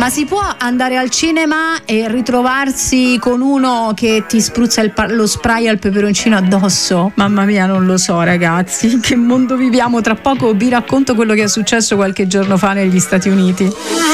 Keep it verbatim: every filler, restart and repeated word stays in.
Ma si può andare al cinema e ritrovarsi con uno che ti spruzza il pa- lo spray al peperoncino addosso? Mamma mia, non lo so ragazzi, in che mondo viviamo? Tra poco vi racconto quello che è successo qualche giorno fa negli Stati Uniti.